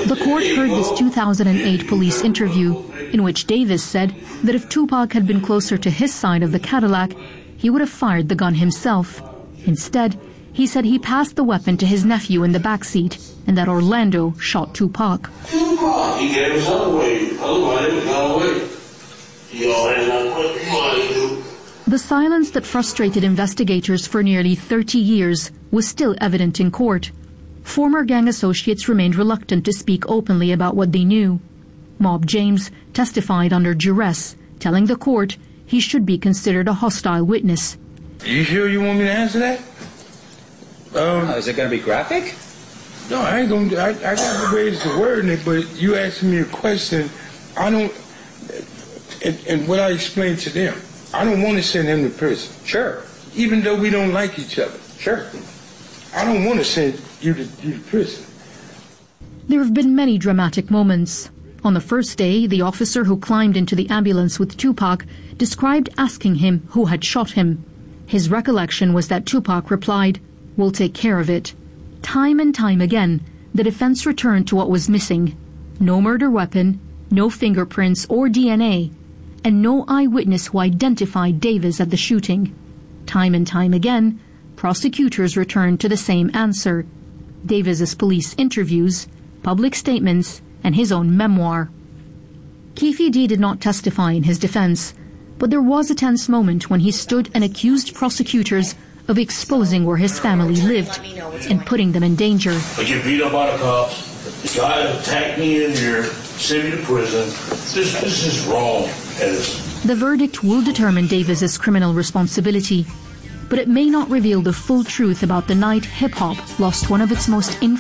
The court heard this 2008 police interview in which Davis said that if Tupac had been closer to his side of the Cadillac, he would have fired the gun himself. Instead, he said he passed the weapon to his nephew in the backseat and that Orlando shot Tupac. Tupac, he gave his gun away. Otherwise, it would gone away. He already not put the money. The silence that frustrated investigators for nearly 30 years was still evident in court. Former gang associates remained reluctant to speak openly about what they knew. Mob James testified under duress, telling the court he should be considered a hostile witness. You sure you want me to answer that? Is it going to be graphic? No, I ain't going to. I got the ways to word it, but you asking me a question. I don't, and what I explained to them, I don't want to send him to prison. Sure. Even though we don't like each other. Sure. I don't want to send you to prison. There have been many dramatic moments. On the first day, the officer who climbed into the ambulance with Tupac described asking him who had shot him. His recollection was that Tupac replied, "We'll take care of it." Time and time again, the defense returned to what was missing. No murder weapon, no fingerprints or DNA, and no eyewitness who identified Davis at the shooting. Time and time again, prosecutors returned to the same answer: Davis's police interviews, public statements, and his own memoir. Keffe D did not testify in his defense, but there was a tense moment when he stood and accused prosecutors of exposing where his family lived and putting them in danger. I get beat up by the cops. The guy attacked me in here, sent me to prison. This is wrong, Edison. The verdict will determine Davis's criminal responsibility, but it may not reveal the full truth about the night hip-hop lost one of its most